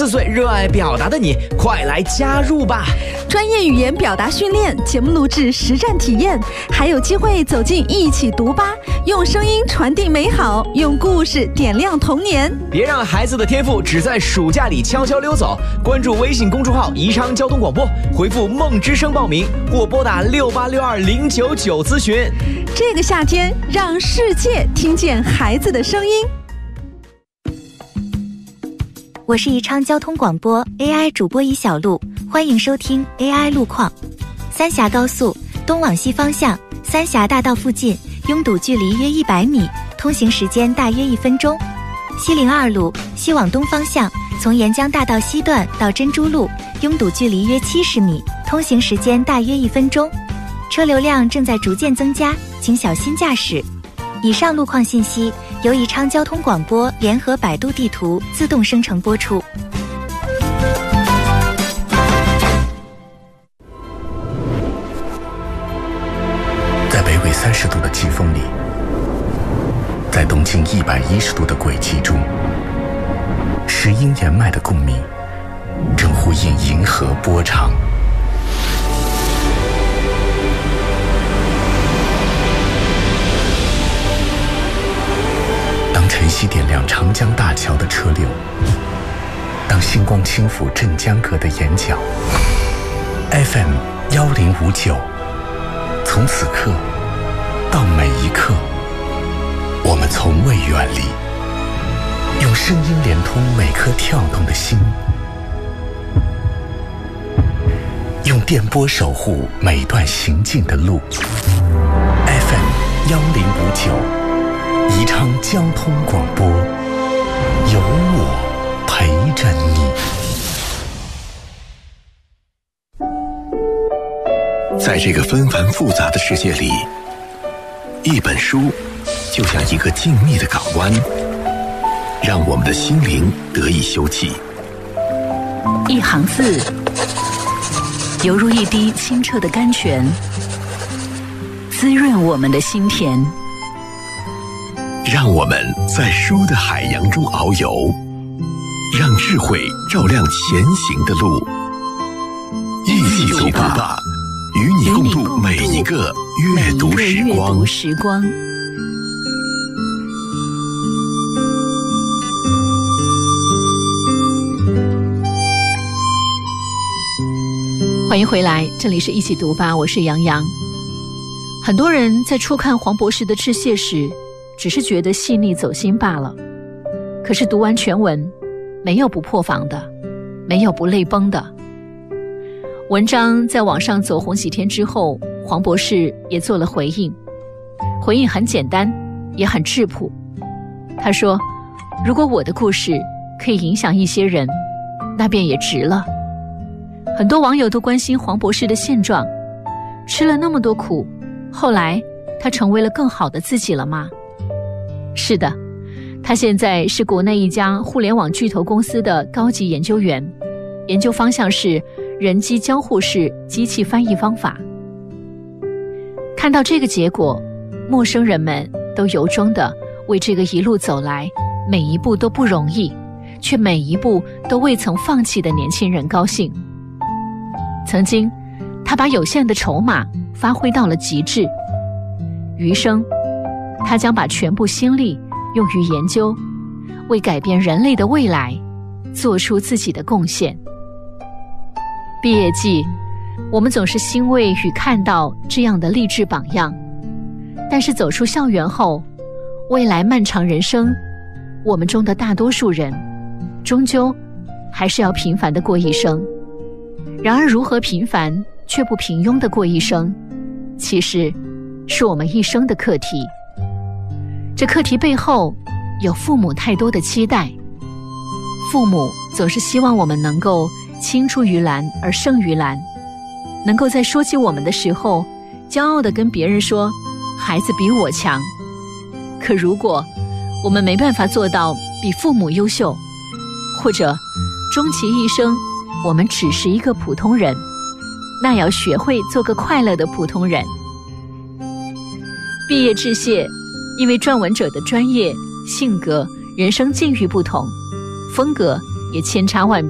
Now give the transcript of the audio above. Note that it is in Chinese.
14岁热爱表达的你，快来加入吧！ 专业语言表达训练、节目录制实战体验，还有机会走进一起读吧，用声音传递美好，用故事点亮童年。 别让孩子的天赋只在暑假里悄悄溜走。关注微信公众号宜昌交通广播，回复梦之声报名，或拨打6862099咨询。 这个夏天，让世界听见孩子的声音。 我是宜昌交通广播 AI 主播宜小璐，欢迎收听 AI 路况。三峡高速东往西方向，三峡大道附近拥堵距离约100米，通行时间大约1分钟。西02路西往东方向，从沿江大道西段到珍珠路，拥堵距离约70米，通行时间大约1分钟。车流量正在逐渐增加，请小心驾驶。以上路况信息由宜昌交通广播联合百度地图自动生成播出。 在北纬30度的季风里，在东经110度的轨迹中，石英岩脉的共鸣正呼应银河波长。当晨曦点亮长江大桥的车流，当星光轻抚镇江阁的眼角， FM 1059，从此刻到每一刻，我们从未远离，用声音连通每颗跳动的心，用电波守护每段行进的路。 FM 1059，宜昌交通广播，有我陪着你。在这个纷繁复杂的世界里，一本书就像一个静谧的港湾，让我们的心灵得以休憩。 一行字，犹如一滴清澈的甘泉，滋润我们的心田。 让我们在书的海洋中遨游，让智慧照亮前行的路。一起读吧，与你共度每一个阅读时光。 欢迎回来，这里是一起读吧，我是杨洋。很多人在初看黄博士的致谢时，只是觉得细腻走心罢了。可是读完全文，没有不破防的，没有不泪崩的。文章在网上走红几天之后，黄博士也做了回应。回应很简单，也很质朴。他说，如果我的故事可以影响一些人，那便也值了。很多网友都关心黄博士的现状，吃了那么多苦，后来他成为了更好的自己了吗？是的，他现在是国内一家互联网巨头公司的高级研究员，研究方向是人机交互式机器翻译方法。看到这个结果，陌生人们都由衷地为这个一路走来每一步都不容易，却每一步都未曾放弃的年轻人高兴。曾经，他把有限的筹码发挥到了极致，余生他将把全部心力用于研究，为改变人类的未来做出自己的贡献。毕业季，我们总是欣慰与看到这样的励志榜样，但是走出校园后，未来漫长人生，我们中的大多数人终究还是要平凡地过一生。然而如何平凡却不平庸地过一生，其实是我们一生的课题。这课题背后有父母太多的期待，父母总是希望我们能够青出于蓝而胜于蓝，能够在说起我们的时候骄傲地跟别人说孩子比我强。可如果我们没办法做到比父母优秀，或者终其一生我们只是一个普通人，那要学会做个快乐的普通人。毕业致谢，因为撰文者的专业、性格、人生境遇不同，风格也千差万别。